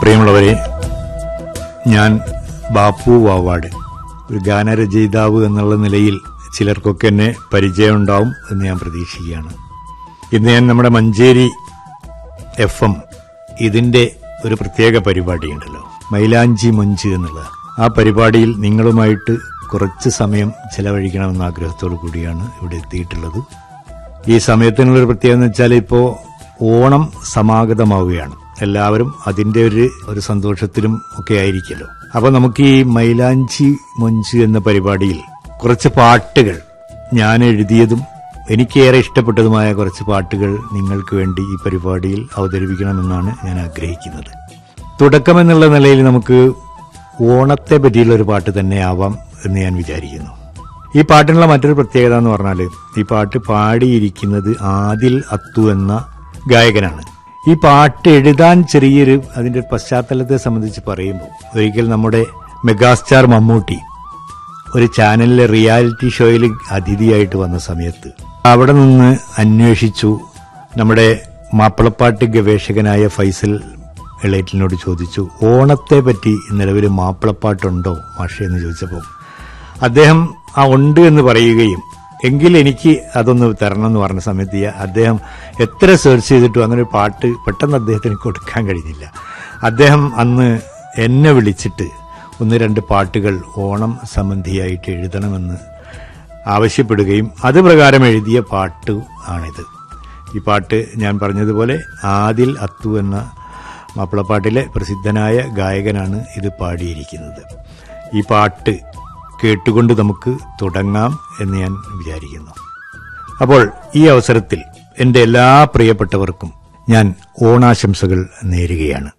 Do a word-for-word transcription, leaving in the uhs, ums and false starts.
പ്രിയമുള്ളവരെ, ഞാൻ ബാപ്പു വാവാട്, ഒരു ഗാനരചയിതാവ് എന്നുള്ള നിലയിൽ ചിലർക്കൊക്കെ എന്നെ പരിചയമുണ്ടാവും എന്ന് ഞാൻ പ്രതീക്ഷിക്കുകയാണ്. ഇന്ന് ഞാൻ നമ്മുടെ മഞ്ചേരി എഫ് എം ഇതിന്റെ ഒരു പ്രത്യേക പരിപാടിയുണ്ടല്ലോ, മൈലാഞ്ചി മൊഞ്ച് എന്നുള്ളത്. ആ പരിപാടിയിൽ നിങ്ങളുമായിട്ട് കുറച്ച് സമയം ചെലവഴിക്കണമെന്ന ആഗ്രഹത്തോടു കൂടിയാണ് ഇവിടെ എത്തിയിട്ടുള്ളത്. ഈ സമയത്തിനുള്ളൊരു പ്രത്യേകത എന്ന് വെച്ചാൽ ഇപ്പോൾ ഓണം സമാഗതമാവുകയാണ്. എല്ലാവരും അതിന്റെ ഒരു ഒരു സന്തോഷത്തിലും ഒക്കെ ആയിരിക്കുമല്ലോ. അപ്പൊ നമുക്ക് ഈ മൈലാഞ്ചി മൊഞ്ച് എന്ന പരിപാടിയിൽ കുറച്ച് പാട്ടുകൾ, ഞാൻ എഴുതിയതും എനിക്കേറെ ഇഷ്ടപ്പെട്ടതുമായ കുറച്ച് പാട്ടുകൾ നിങ്ങൾക്ക് വേണ്ടി ഈ പരിപാടിയിൽ അവതരിപ്പിക്കണമെന്നാണ് ഞാൻ ആഗ്രഹിക്കുന്നത്. തുടക്കമെന്നുള്ള നിലയിൽ നമുക്ക് ഓണത്തെ പറ്റിയുള്ള ഒരു പാട്ട് തന്നെ ആവാം എന്ന് ഞാൻ വിചാരിക്കുന്നു. ഈ പാട്ടിനുള്ള മറ്റൊരു പ്രത്യേകത എന്ന് പറഞ്ഞാൽ, ഈ പാട്ട് പാടിയിരിക്കുന്നത് ആദിൽ അത്തു എന്ന ഗായകനാണ്. ഈ പാട്ട് എഴുതാൻ ചെറിയൊരു അതിന്റെ പശ്ചാത്തലത്തെ സംബന്ധിച്ച് പറയുമ്പോൾ, ഒരിക്കൽ നമ്മുടെ മെഗാസ്റ്റാർ മമ്മൂട്ടി ഒരു ചാനലിലെ റിയാലിറ്റി ഷോയിൽ അതിഥിയായിട്ട് വന്ന സമയത്ത് അവിടെ നിന്ന് അന്വേഷിച്ചു. നമ്മുടെ മാപ്പിളപ്പാട്ട് ഗവേഷകനായ ഫൈസൽ എളേറ്റിനോട് ചോദിച്ചു, ഓണത്തെ പറ്റി നിലവിൽ മാപ്പിളപ്പാട്ടുണ്ടോ മാഷേ എന്ന് ചോദിച്ചപ്പോൾ അദ്ദേഹം ആ ഉണ്ട് എന്ന് പറയുകയും, എങ്കിൽ എനിക്ക് അതൊന്ന് തരണം എന്ന് പറഞ്ഞ സമയത്ത് അദ്ദേഹം എത്ര സെർച്ച് ചെയ്തിട്ടും അങ്ങനെ ഒരു പാട്ട് പെട്ടെന്ന് അദ്ദേഹത്തിന് കൊടുക്കാൻ കഴിഞ്ഞില്ല. അദ്ദേഹം അന്ന് എന്നെ വിളിച്ചിട്ട് ഒന്ന് രണ്ട് പാട്ടുകൾ ഓണം സംബന്ധിയായിട്ട് എഴുതണമെന്ന് ആവശ്യപ്പെടുകയും അത് പ്രകാരം എഴുതിയ പാട്ട് ആണിത്. ഈ പാട്ട് ഞാൻ പറഞ്ഞതുപോലെ ആദിൽ അത്തു എന്ന മാപ്പിളപ്പാട്ടിലെ പ്രസിദ്ധനായ ഗായകനാണ് ഇത് പാടിയിരിക്കുന്നത്. ഈ പാട്ട് കേട്ടുകൊണ്ട് നമുക്ക് തുടങ്ങാം എന്ന് ഞാൻ വിചാരിക്കുന്നു. അപ്പോൾ ഈ അവസരത്തിൽ എൻ്റെ എല്ലാ പ്രിയപ്പെട്ടവർക്കും ഞാൻ ഓണാശംസകൾ നേരുകയാണ്.